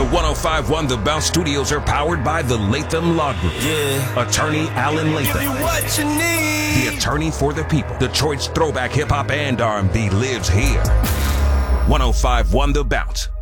1051 The Bounce Studios are powered by the Latham Law Group. Yeah. Attorney Alan Latham. Give me what you need. The attorney for the people. Detroit's throwback hip hop and R&B lives here. 1051 The Bounce.